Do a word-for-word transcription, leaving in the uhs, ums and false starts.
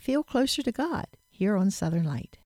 feel closer to God here on Southern Light.